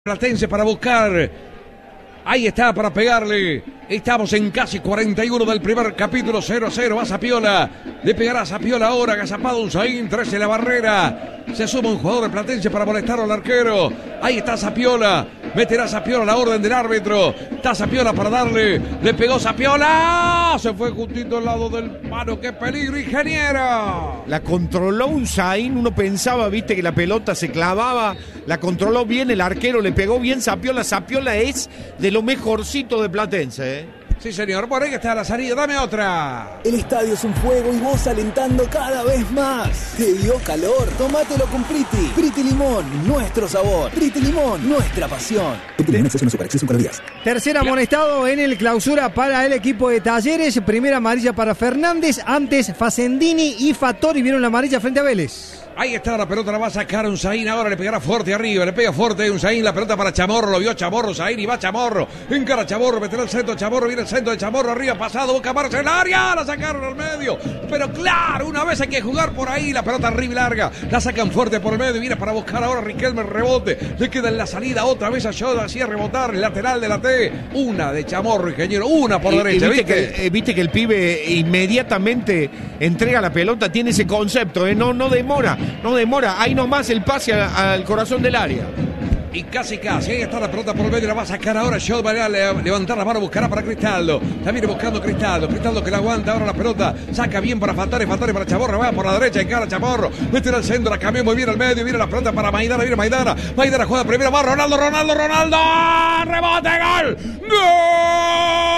Platense para buscar. Ahí está para pegarle. Estamos en casi 41 del primer capítulo. 0-0. Va Zapiola. Le pegará a Zapiola ahora. Agazapado Unzaín. 13 la barrera. Se suma un jugador de Platense para molestar al arquero. Ahí está Zapiola. Meterá Zapiola la orden del árbitro. Está Zapiola para darle. Le pegó Zapiola. Se fue justito al lado del mano. ¡Qué peligro, ingeniero! La controló Unzaín. Uno pensaba, viste, que la pelota se clavaba. La controló bien el arquero. Le pegó bien Zapiola. Zapiola es de lo mejorcito de Platense, ¿eh? Sí, señor. Por ahí está la salida. Dame otra. El estadio es un fuego y vos alentando cada vez más. ¿Te dio calor? Tómatelo con Priti. Priti Limón, nuestro sabor. Priti Limón, nuestra pasión. Priti Limón es una superacción con calorías. Tercer amonestado en el clausura para el equipo de Talleres. Primera amarilla para Fernández. Antes Facendini y Fattori vieron la amarilla frente a Vélez. Ahí está la pelota, la va a sacar Unzaín. Ahora le pegará fuerte arriba, le pega fuerte Unzaín. La pelota para Chamorro, lo vio Chamorro, Unzaín y va Chamorro. Encara Chamorro, meterá el centro Chamorro, viene el centro de Chamorro arriba, pasado, Boca Marcha en el área. La sacaron al medio. Pero claro, una vez hay que jugar por ahí. La pelota arriba y larga. La sacan fuerte por el medio. Viene para buscar ahora Riquelme, rebote. Le queda en la salida otra vez a Yoda, así a rebotar. El lateral de la T. Una de Chamorro, ingeniero. Una por derecha. Viste que el pibe inmediatamente entrega la pelota. Tiene ese concepto, ¿eh? No demora. No demora, ahí nomás el pase al corazón del área. Y casi, ahí está la pelota por el medio, la va a sacar ahora. Schott va a levantar la mano, buscará para Cristaldo. También buscando Cristaldo que la aguanta ahora la pelota. Saca bien para Fattori para Chamorro, va por la derecha, encara Chamorro. Mete al centro, la cambió muy bien al medio. Viene la pelota para Maidana, viene Maidana. Maidana juega primero, va Ronaldo. Rebote, gol. ¡Gol!